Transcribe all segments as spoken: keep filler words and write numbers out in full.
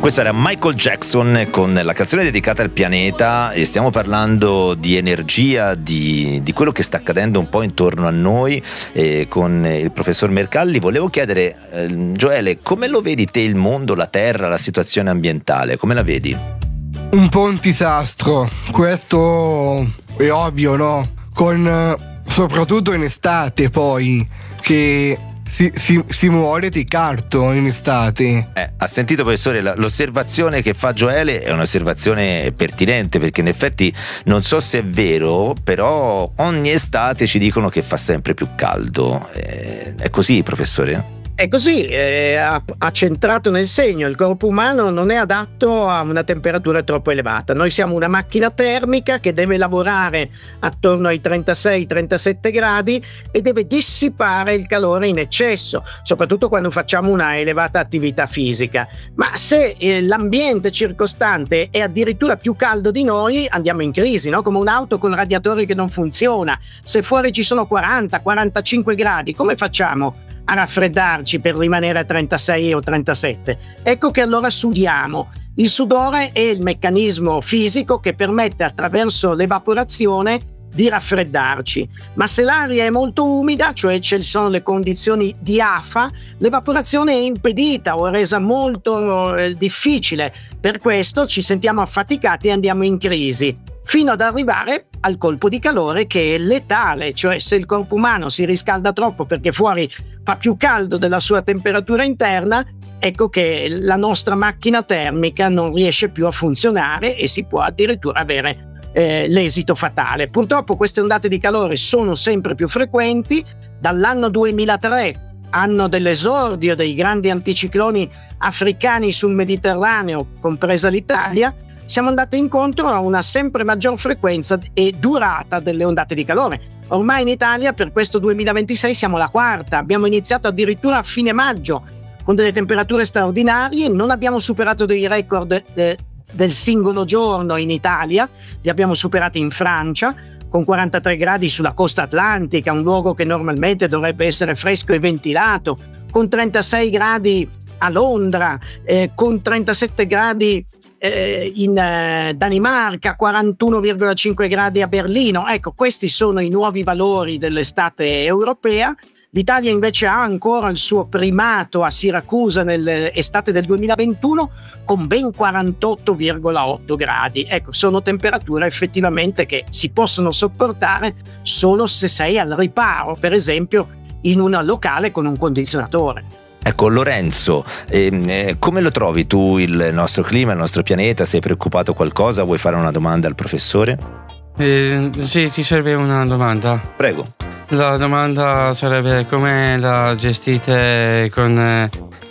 Questo era Michael Jackson con la canzone dedicata al pianeta e stiamo parlando di energia, di, di quello che sta accadendo un po' intorno a noi eh, con il professor Mercalli. Volevo chiedere, eh, Gioele, come lo vedi te il mondo, la terra, la situazione ambientale? Come la vedi? Un po' un disastro, questo è ovvio, no? Con soprattutto in estate poi, che Si, si, si muore di carto in estate. Eh, ha sentito, professore, l'osservazione che fa Gioele è un'osservazione pertinente, perché in effetti non so se è vero, però ogni estate ci dicono che fa sempre più caldo. Eh, è così, professore? È così, è accentrato nel segno. Il corpo umano non è adatto a una temperatura troppo elevata. Noi siamo una macchina termica che deve lavorare attorno ai trentasei trentasette gradi e deve dissipare il calore in eccesso, soprattutto quando facciamo una elevata attività fisica. Ma se eh, l'ambiente circostante è addirittura più caldo di noi, andiamo in crisi, no? Come un'auto con radiatori che non funziona. Se fuori ci sono quaranta quarantacinque gradi, come facciamo a raffreddarci per rimanere a trentasei o trentasette? Ecco che allora sudiamo. Il sudore è il meccanismo fisico che permette attraverso l'evaporazione di raffreddarci, ma se l'aria è molto umida, cioè ci sono le condizioni di afa, l'evaporazione è impedita o è resa molto eh, difficile. Per questo ci sentiamo affaticati e andiamo in crisi, fino ad arrivare al colpo di calore che è letale, cioè se il corpo umano si riscalda troppo perché fuori fa più caldo della sua temperatura interna, ecco che la nostra macchina termica non riesce più a funzionare e si può addirittura avere eh, l'esito fatale. Purtroppo queste ondate di calore sono sempre più frequenti. Dall'anno duemilatré, anno dell'esordio dei grandi anticicloni africani sul Mediterraneo, compresa l'Italia, siamo andati incontro a una sempre maggior frequenza e durata delle ondate di calore. Ormai in Italia per questo duemilaventisei siamo la quarta, abbiamo iniziato addirittura a fine maggio con delle temperature straordinarie, non abbiamo superato dei record eh, del singolo giorno in Italia, li abbiamo superati in Francia con quarantatré gradi sulla costa atlantica, un luogo che normalmente dovrebbe essere fresco e ventilato, con trentasei gradi a Londra, eh, con trentasette gradi in eh, Danimarca, quarantuno virgola cinque gradi a Berlino. Ecco, questi sono i nuovi valori dell'estate europea. L'Italia invece ha ancora il suo primato a Siracusa nell'estate del duemilaventuno con ben quarantotto virgola otto gradi. Ecco, sono temperature effettivamente che si possono sopportare solo se sei al riparo, per esempio in un locale con un condizionatore. Ecco, Lorenzo, eh, come lo trovi tu il nostro clima, il nostro pianeta? Sei preoccupato qualcosa? Vuoi fare una domanda al professore? Eh, sì, ti serve una domanda. Prego. La domanda sarebbe come la gestite con eh,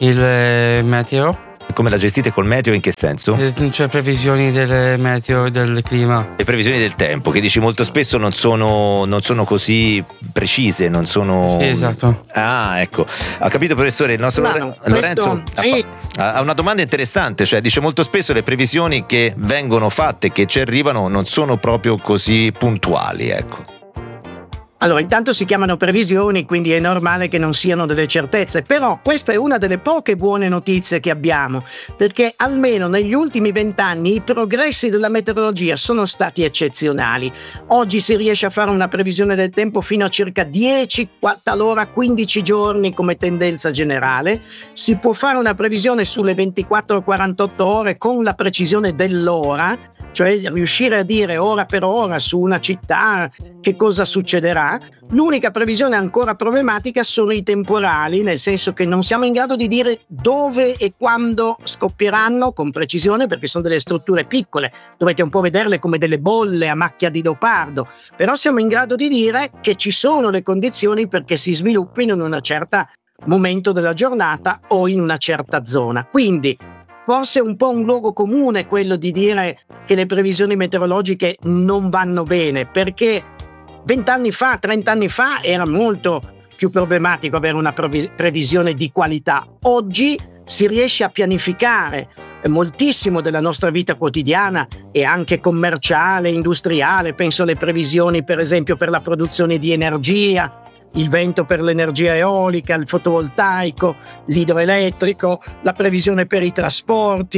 il meteo? Come la gestite col meteo, in che senso? Cioè previsioni del meteo e del clima. Le previsioni del tempo, che dici molto spesso non sono, non sono così precise, non sono... Sì, esatto. Ah, ecco. Ha capito, professore? Il nostro no, Lore- no, Lorenzo questo, sì. ha, ha una domanda interessante, cioè dice molto spesso le previsioni che vengono fatte, che ci arrivano, non sono proprio così puntuali, ecco. Allora, intanto si chiamano previsioni, quindi è normale che non siano delle certezze, però questa è una delle poche buone notizie che abbiamo, perché almeno negli ultimi vent'anni i progressi della meteorologia sono stati eccezionali. Oggi si riesce a fare una previsione del tempo fino a circa dieci, talora quindici giorni come tendenza generale. Si può fare una previsione sulle ventiquattro quarantotto ore con la precisione dell'ora, cioè riuscire a dire ora per ora su una città che cosa succederà. L'unica previsione ancora problematica sono i temporali, nel senso che non siamo in grado di dire dove e quando scoppieranno con precisione, perché sono delle strutture piccole, dovete un po' vederle come delle bolle a macchia di leopardo, però siamo in grado di dire che ci sono le condizioni perché si sviluppino in una certa momento della giornata o in una certa zona. Quindi forse è un po' un luogo comune quello di dire che le previsioni meteorologiche non vanno bene, perché vent'anni fa, trent'anni fa era molto più problematico avere una previs- previsione di qualità. Oggi si riesce a pianificare moltissimo della nostra vita quotidiana e anche commerciale, industriale. Penso alle previsioni per esempio per la produzione di energia, il vento per l'energia eolica, il fotovoltaico, l'idroelettrico, la previsione per i trasporti,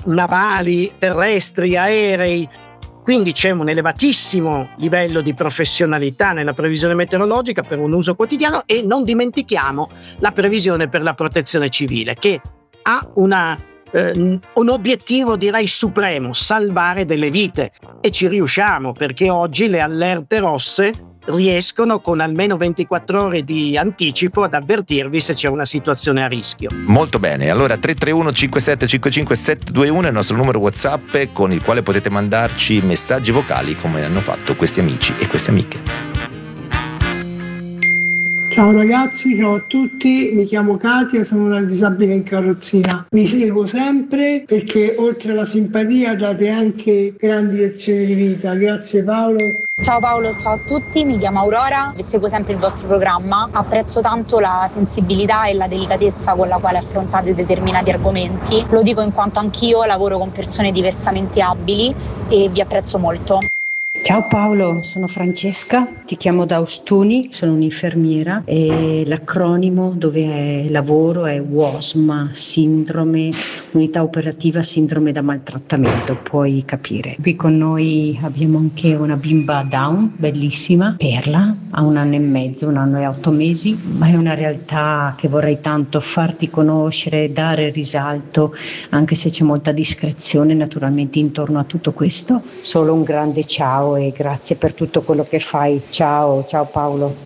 navali, terrestri, aerei. Quindi c'è un elevatissimo livello di professionalità nella previsione meteorologica per un uso quotidiano, e non dimentichiamo la previsione per la protezione civile, che ha una, eh, un obiettivo direi supremo: salvare delle vite, e ci riusciamo, perché oggi le allerte rosse riescono con almeno ventiquattro ore di anticipo ad avvertirvi se c'è una situazione a rischio. Molto bene, allora tre tre uno cinque sette cinque cinque sette due uno è il nostro numero WhatsApp con il quale potete mandarci messaggi vocali come hanno fatto questi amici e queste amiche. Ciao ragazzi, ciao a tutti, mi chiamo Katia, sono una disabile in carrozzina. Vi seguo sempre perché oltre alla simpatia date anche grandi lezioni di vita. Grazie Paolo. Ciao Paolo, ciao a tutti, mi chiamo Aurora, vi seguo sempre il vostro programma, apprezzo tanto la sensibilità e la delicatezza con la quale affrontate determinati argomenti, lo dico in quanto anch'io lavoro con persone diversamente abili e vi apprezzo molto. Ciao Paolo, sono Francesca, ti chiamo da Ostuni, sono un'infermiera e l'acronimo dove lavoro è W O S M, sindrome, unità operativa sindrome da maltrattamento, puoi capire. Qui con noi abbiamo anche una bimba Down, bellissima, Perla, ha un anno e mezzo, un anno e otto mesi, ma è una realtà che vorrei tanto farti conoscere, dare risalto, anche se c'è molta discrezione naturalmente intorno a tutto questo. Solo un grande ciao e grazie per tutto quello che fai. Ciao, ciao Paolo.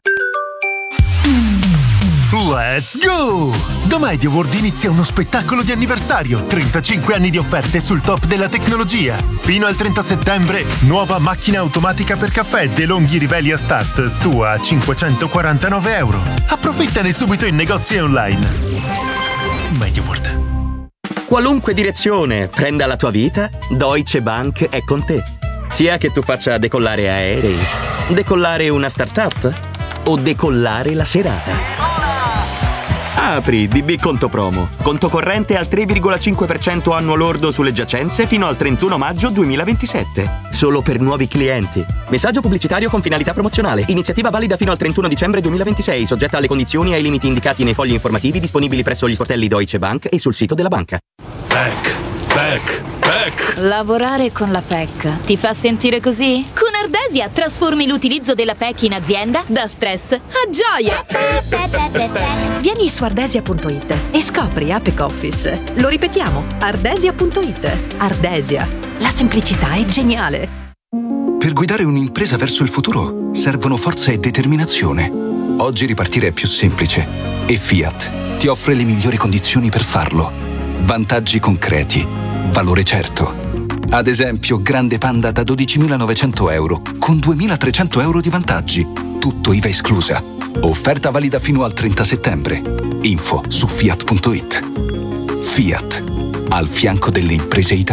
Let's go! Da MediaWorld inizia uno spettacolo di anniversario, trentacinque anni di offerte sul top della tecnologia. Fino al trenta settembre, nuova macchina automatica per caffè DeLonghi Rivelia Start, tua a cinquecentoquarantanove euro. Approfittane subito in negozi e online. MediaWorld. Qualunque direzione prenda la tua vita, Deutsche Bank è con te. Sia che tu faccia decollare aerei, decollare una startup o decollare la serata. Apri D B Conto Promo. Conto corrente al tre virgola cinque per cento annuo lordo sulle giacenze fino al trentuno maggio duemilaventisette. Solo per nuovi clienti. Messaggio pubblicitario con finalità promozionale. Iniziativa valida fino al trentuno dicembre duemilaventisei, soggetta alle condizioni e ai limiti indicati nei fogli informativi disponibili presso gli sportelli Deutsche Bank e sul sito della banca. P E C, P E C, P E C. Lavorare con la P E C ti fa sentire così? Con Ardesia trasformi l'utilizzo della P E C in azienda da stress a gioia. Vieni su ardesia punto it e scopri Apex Office. Lo ripetiamo, ardesia punto it. Ardesia, la semplicità è geniale. Per guidare un'impresa verso il futuro servono forza e determinazione. Oggi ripartire è più semplice e Fiat ti offre le migliori condizioni per farlo. Vantaggi concreti, valore certo. Ad esempio, Grande Panda da dodicimilanovecento euro con duemilatrecento euro di vantaggi. Tutto I V A esclusa. Offerta valida fino al trenta settembre. Info su fiat punto it. Fiat, al fianco delle imprese italiane.